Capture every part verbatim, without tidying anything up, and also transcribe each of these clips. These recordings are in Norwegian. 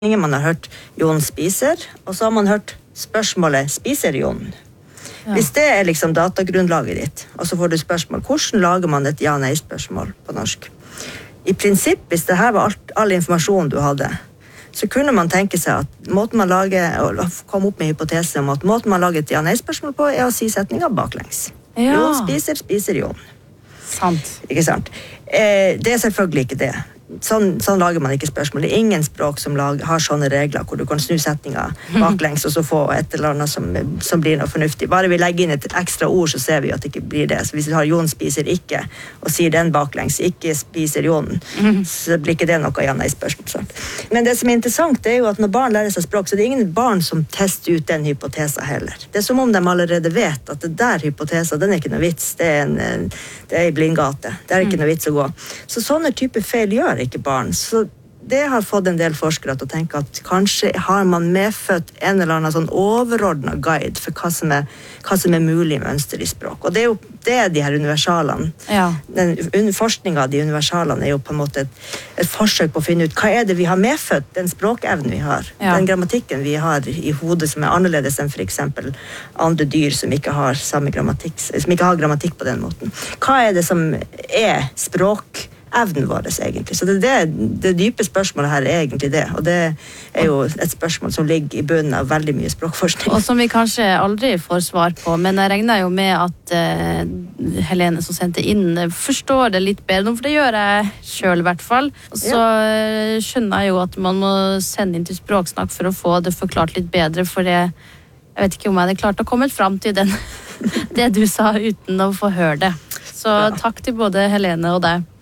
Man har hørt Jon spiser, og så har man hørt spørsmålet spiser Jon. Ja. Hvis det er liksom datagrunnlaget ditt, og så får du spørsmål, hvordan lager man et ja-nei-spørsmål på norsk? I prinsipp, hvis det her var alt, all informasjon du hadde, så kunne man tenke seg at måten man lager, og komme opp med hypotese om at måten man lager et ja-nei-spørsmål på er å si setningen baklengs. Ja. Jon spiser, spiser Jon. Sant. Ikke sant? Eh, det er selvfølgelig ikke det. Sånn, sånn lager man ikke spørsmål. Det er ingen språk som lag, har sånne regler hvor du kan snu setninger baklengs og så få et eller annet som, som blir noe fornuftig. Bare vi legger inn et ekstra ord, så ser vi at det ikke blir det. Så hvis vi har Jon spiser ikke, og sier den baklengs, ikke spiser Jon, så blir ikke det noe igjen i spørsmål. Men det som er interessant, det er jo at når barn lærer seg språk, så det er ingen barn som tester ut den hypotesen heller. Det er som om de allerede vet at det der hypotesen, den er ikke noe vits. Det er en, det er en blindgate. Det er ikke noe vits å gå. Så sånne type feil gjør ikke barn. Så det har fått en del forskere til å tenke at kanskje har man medfødt en eller annen sånn overordnet guide for hva som er, hva som er mulig mønster i språk. Og det er jo det er de her universalene. Ja. Den forskningen av de universalene er jo på en måte et, et forsøk på å finne ut hva er det vi har medfødt, den språkevnen vi har, ja. Den grammatikken vi har i hodet som er annerledes enn for eksempel andre dyr som ikke har samme grammatikk, som ikke har grammatikk på den måten. Hva er det som er språk evnen vår egentlig. Så det, det, det dype spørsmålet her er egentlig det, og det er jo et spørsmål som ligger i bunnen av veldig mye språkforskning. Og som vi kanskje aldri får svar på, men jeg regner jo med at uh, Helene som sendte inn forstår det litt bedre, for det gjør jeg selv i hvert fall. Så uh, skjønner jeg jo at man må sende inn til Språksnakk for å få det forklart litt bedre, for det, jeg vet ikke om jeg hadde klart å komme frem til den, det du sa uten å få høre det. Så ja. Takk til både Helene og deg.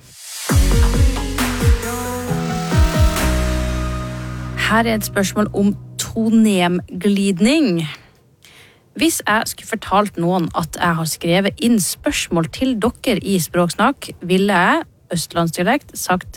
Her er et spørsmål om tonemglidning. Hvis jeg skulle fortalt noen at jeg har skrevet inn spørsmål til dere i Språksnakk, ville jeg, østlandsdialekt, sagt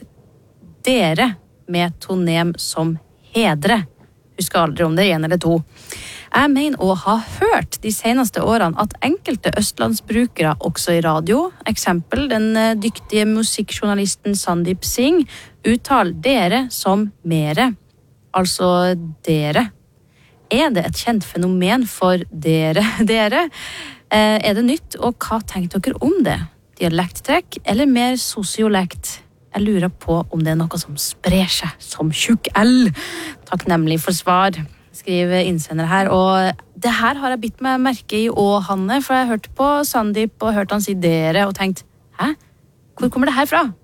dere med tonem som hedre. Husker aldri om det er en eller to. Jeg mener å ha hørt de seneste årene at enkelte østlandsbrukere, også i radio, eksempel den dyktige musikkjournalisten Sandeep Singh, uttaler dere som mere. Altså dere. Er det et kjent fenomen for dere? dere? Eh, er det nytt, og hva tenker dere om det? Dialekttrekk eller mer sosiolekt? Jeg lurer på om det er noe som sprer seg som tjukk L. Takknemlig for svar, skriver innsender her. Og det her har jeg bitt meg merke i og Hanne, for jeg har hørt på Sandeep og hørt han si dere og tenkt, hæ? Hvor kommer det her fra?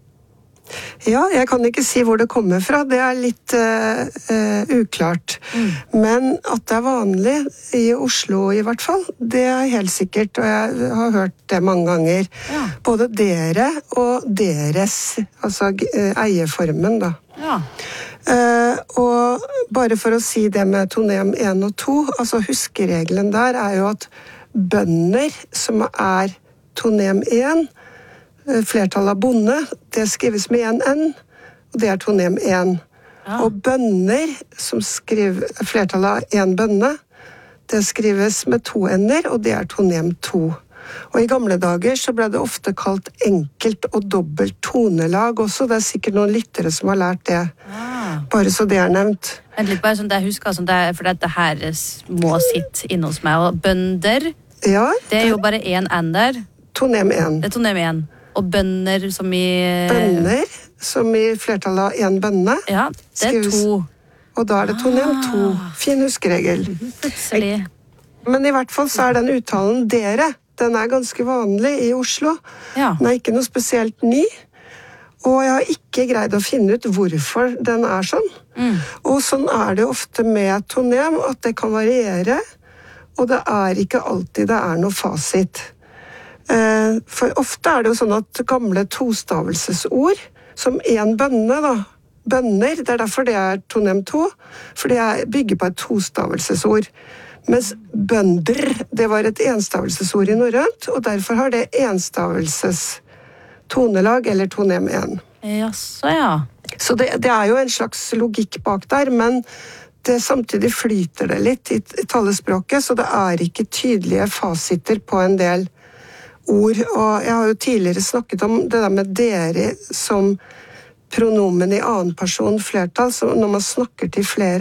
Ja, jeg kan ikke si hvor det kommer fra, det er litt uh, uh, uklart. Mm. Men at det er vanlig i Oslo i hvert fall, det er helt sikkert, og jeg har hørt det mange ganger. Ja. Både dere og deres, altså uh, eierformen da. Ja. Uh, og bare for å si det med tonem én og to, altså huskeregelen der er jo at bønder som er tonem én, flertallet av bonde, det skrives med en N, og det er tonem én. Ja. Og bønder, som skriver flertallet av en bønne, det skrives med to N-er, og det er tonem to. Og i gamle dager så ble det ofte kalt enkelt og dobbelt tonelag også. Det er sikkert noen lyttere som har lært det. Ja. Bare så det er nevnt. Vent litt, bare sånn det jeg husker, sånn det, for dette her må sitte inne hos meg. Og bønder, ja, det er jo bare en N der. Tonem én. Det er tonem én. Og bønner som i... Bønner, som i flertallet av en bønne. Ja, det er to. Og da er det tonem to. Fin huskeregel. Plutselig. Men i hvert fall så er den uttalen dere, den er ganske vanlig i Oslo. Ja. Den er ikke noe spesielt ny. Og jeg har ikke greid å finne ut hvorfor den er sånn. Mm. Og sånn er det ofte med tonem, at det kan variere. Og det er ikke alltid det er noe fasit. For ofte er det jo sånn at gamle tostavelsesord, som en bønne da, bønner, det er derfor det er tonem to, for det bygger på et tostavelsesord. Mens bønder, det var et enstavelsesord i norrønt, og derfor har det enstavelses tonelag eller tonem én. Ja, så ja. Så det, det er jo en slags logikk bak der, men det samtidig flyter det litt i, i talespråket, så det er ikke tydelige fasiter på en del ord, og jeg har jo tidligere snakket om det der med dere som pronomen i annen person flertall, så når man snakker til flere